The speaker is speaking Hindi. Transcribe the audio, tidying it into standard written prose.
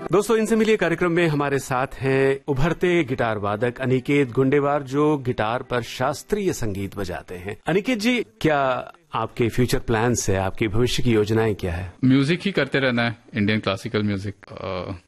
दोस्तों, इनसे मिलिए कार्यक्रम में हमारे साथ हैं उभरते गिटार वादक अनिकेत गुंडेवार, जो गिटार पर शास्त्रीय संगीत बजाते हैं। अनिकेत जी, क्या आपके फ्यूचर प्लान्स है, आपकी भविष्य की योजनाएं क्या है? म्यूजिक ही करते रहना है, इंडियन क्लासिकल म्यूजिक।